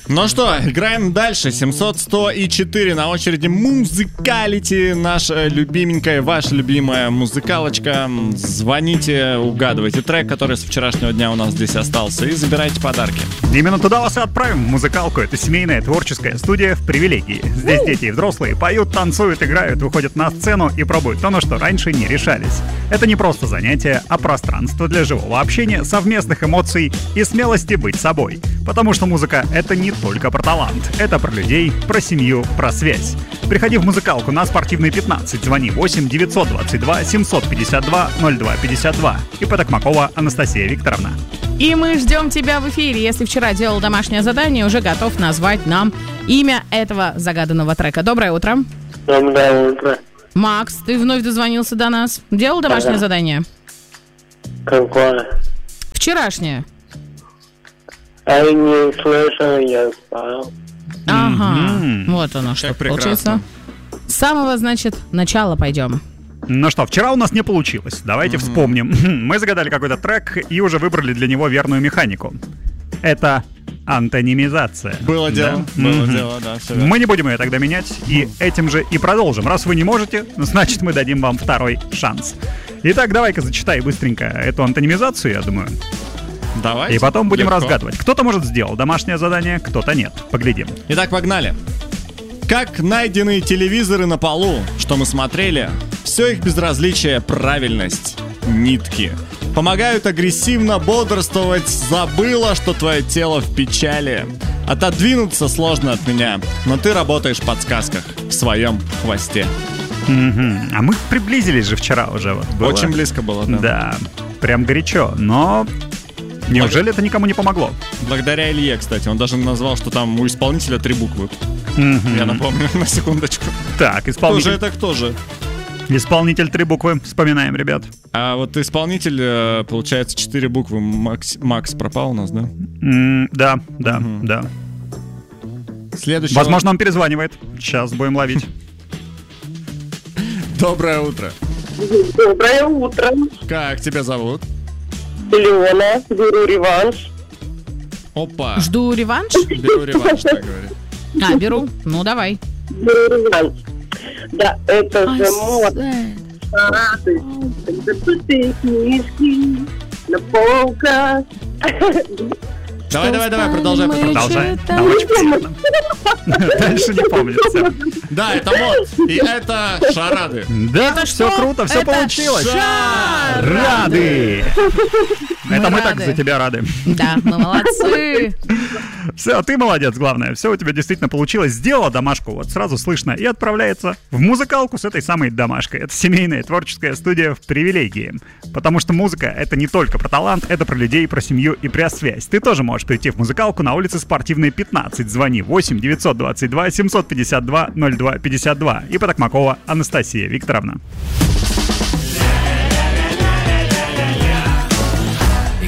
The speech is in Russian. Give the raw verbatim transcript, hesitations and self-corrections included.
Ну что, играем дальше. семьсот сто четыре на очереди Музыкалити. Наша любименькая, ваша любимая музыкалочка. Звоните, угадывайте трек, который с вчерашнего дня у нас здесь остался, и забирайте подарки. Именно туда вас и отправим, в музыкалку. Это семейная творческая студия в Привилегии. Здесь дети и взрослые поют, танцуют, играют, выходят на сцену и пробуют то, на что раньше не решались. Это не просто занятие, а пространство для живого общения, совместных эмоций и смелости быть собой. Потому что музыка — это не только про талант. Это про людей, про семью, про связь. Приходи в музыкалку на Спортивной пятнадцать. Звони восемь девятьсот двадцать два семьсот пятьдесят два ноль два пятьдесят два. И Токмакова Анастасия Викторовна. И мы ждем тебя в эфире. Если вчера делал домашнее задание, уже готов назвать нам имя этого загаданного трека. Доброе утро. Доброе утро. Макс, ты вновь дозвонился до нас. Делал домашнее ага. задание? Какое? Вчерашнее. А не слышал, я спал. Ага, mm-hmm. вот оно что получается. С самого, значит, начала пойдем. Ну что, вчера у нас не получилось. Давайте mm-hmm. вспомним. Мы загадали какой-то трек и уже выбрали для него верную механику. Это антонимизация. Было дело, да? было mm-hmm. дело, да. Все мы не будем ее тогда менять, и этим же и продолжим. Раз вы не можете, значит, мы дадим вам второй шанс. Итак, давай-ка зачитай быстренько эту антонимизацию, я думаю. Давайте. И потом будем Легко. разгадывать. Кто-то, может, сделал домашнее задание, кто-то нет. Поглядим. Итак, погнали. Как найденные телевизоры на полу, что мы смотрели, все их безразличие — правильность. Нитки. Помогают агрессивно бодрствовать. Забыла, что твое тело в печали. Отодвинуться сложно от меня, но ты работаешь в подсказках, в своем хвосте. Mm-hmm. А мы приблизились же вчера уже. Вот было. Очень близко было, да. Да, прям горячо, но... Неужели Благ... это никому не помогло? Благодаря Илье, кстати. Он даже назвал, что там у исполнителя три буквы. Mm-hmm. Я напомню, на секундочку. Так, исполнитель... Кто же это, кто же? Исполнитель три буквы. Вспоминаем, ребят. А вот исполнитель, получается, четыре буквы. Макс, Макс пропал у нас, да? Mm, да, да, mm-hmm. да. Следующий. Возможно, он перезванивает. Сейчас будем ловить. Доброе утро. Доброе утро. Как тебя зовут? Лена, беру реванш. Опа. Жду реванш? Беру реванш, так говорит. А, беру. Ну, давай. Беру реванш. Да, это же мод. Шарады, забытые книжки на полках. Давай, давай, давай, продолжай. Продолжай. Дальше не помнится. Да, это мод. И это шарады. Да, все круто, все получилось. Шарады. Это мы так за тебя рады. Да, мы молодцы. Все, ты молодец, главное. Все у тебя действительно получилось. Сделала домашку, вот сразу слышно, и отправляется в музыкалку с этой самой домашкой. Это семейная творческая студия в Привилегии. Потому что музыка — это не только про талант, это про людей, про семью и про связь. Ты тоже можешь прийти в музыкалку на улице Спортивной пятнадцать. Звони восемь девятьсот двадцать два семьсот пятьдесят два ноль два пятьдесят два. И Токмакова Анастасия Викторовна.